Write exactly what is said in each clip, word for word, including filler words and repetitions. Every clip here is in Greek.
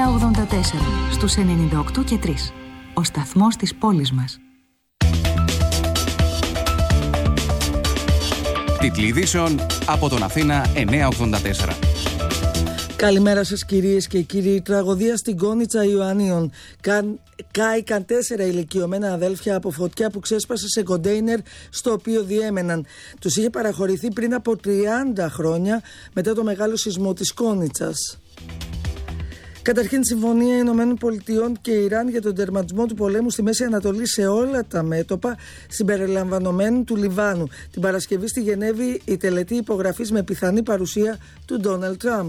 εννιακόσια ογδόντα τέσσερα στους ενενήντα οκτώ και τρία. Ο σταθμός της πόλης μας. Τίτλοι ειδήσεων από τον Αθήνα εννιακόσια ογδόντα τέσσερα. Καλημέρα σας κυρίες και κύριοι. Η τραγωδία στην Κόνιτσα Ιωαννίων. Καν, κάηκαν τέσσερα ηλικιωμένα αδέλφια από φωτιά που ξέσπασε σε κοντέινερ στο οποίο διέμεναν. Τους είχε παραχωρηθεί πριν από τριάντα χρόνια μετά το μεγάλο σεισμό της Κόνιτσας. Καταρχήν, συμφωνία Ηνωμένων Πολιτειών και Ιράν για τον τερματισμό του πολέμου στη Μέση Ανατολή σε όλα τα μέτωπα, συμπεριλαμβανομένου του Λιβάνου. Την Παρασκευή στη Γενέβη η τελετή υπογραφής με πιθανή παρουσία του Ντόναλντ Τραμπ.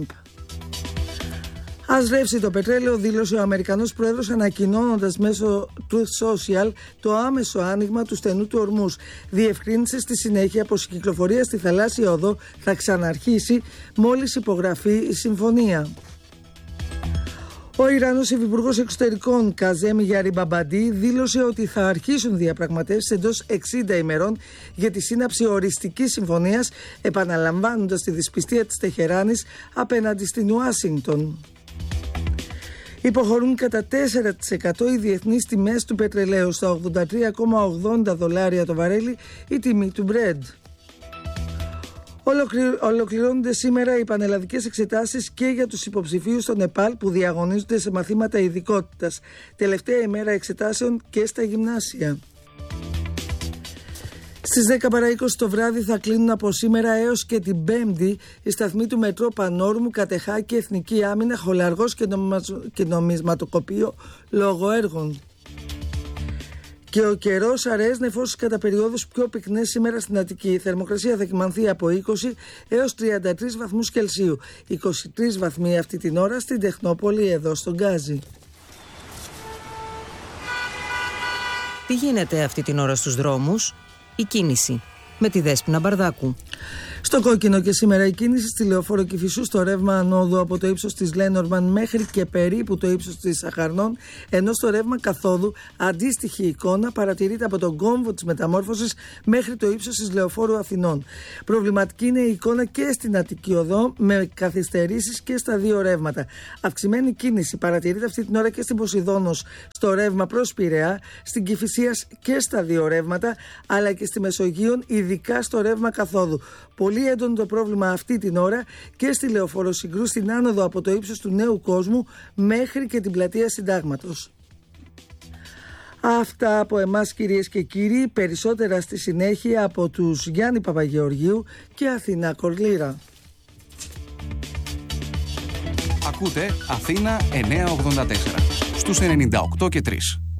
Ας ρεύσει το πετρέλαιο, δήλωσε ο Αμερικανός Πρόεδρος, ανακοινώνοντας μέσω Truth Social το άμεσο άνοιγμα του στενού του Ορμούζ. Διευκρίνησε στη συνέχεια πως η κυκλοφορία στη θαλάσσια οδό θα ξαναρχίσει μόλις υπογραφεί η συμφωνία. Ο Ιρανός Υφυπουργός Εξωτερικών Καζέμι Γαριμπαμπαντή δήλωσε ότι θα αρχίσουν διαπραγματεύσεις εντός εξήντα ημερών για τη σύναψη οριστικής συμφωνίας, επαναλαμβάνοντας τη δυσπιστία της Τεχεράνης απέναντι στην Ουάσιγκτον. Υποχωρούν κατά τέσσερα τοις εκατό οι διεθνείς τιμές του πετρελαίου, στα ογδόντα τρία κόμμα ογδόντα δολάρια το βαρέλι η τιμή του Brent. Ολοκληρώνονται σήμερα οι πανελλαδικές εξετάσεις και για τους υποψηφίους στο Νεπάλ που διαγωνίζονται σε μαθήματα ειδικότητας. Τελευταία ημέρα εξετάσεων και στα γυμνάσια. Στις δέκα παρά είκοσι το βράδυ θα κλείνουν από σήμερα έως και την Πέμπτη οι σταθμοί του Μετρό Πανόρμου, Κατεχάκη, Εθνική Άμυνα, Χολαργός και, νομιζ... και Νομισματοκοπείο λόγω έργων. Και ο καιρός αραιές νεφώσεις κατά περιόδους πιο πυκνές σήμερα στην Αττική. Η θερμοκρασία θα κυμανθεί από είκοσι έως τριάντα τρεις βαθμούς Κελσίου. είκοσι τρεις βαθμοί αυτή την ώρα στην Τεχνόπολη, εδώ στον Γκάζι. Τι γίνεται αυτή την ώρα στους δρόμους? Η κίνηση με τη Δέσποινα Μπαρδάκου. Στο κόκκινο και σήμερα η κίνηση στη Λεωφόρο Κηφισού στο ρεύμα ανόδου από το ύψος της Λένορμαν μέχρι και περίπου το ύψος της Αχαρνών, ενώ στο ρεύμα καθόδου αντίστοιχη εικόνα παρατηρείται από τον κόμβο της Μεταμόρφωσης μέχρι το ύψος της Λεωφόρου Αθηνών. Προβληματική είναι η εικόνα και στην Αττική Οδό με καθυστερήσεις και στα δύο ρεύματα. Αυξημένη κίνηση παρατηρείται αυτή την ώρα και στην Ποσειδώνος στο ρεύμα προς Πειραιά, στην Κηφισίας και στα δύο ρεύματα, αλλά και στη Μεσογείων, ειδικά στο ρεύμα καθόδου. Πολύ έντονο το πρόβλημα αυτή την ώρα και στη Λεωφόρο Συγκρού στην άνοδο από το ύψος του Νέου Κόσμου μέχρι και την πλατεία Συντάγματος. Αυτά από εμάς κυρίες και κύριοι, περισσότερα στη συνέχεια από τους Γιάννη Παπαγεωργίου και Αθηνά Κορλήρα. Ακούτε Αθήνα εννιακόσια ογδόντα τέσσερα στους ενενήντα οκτώ και τρία.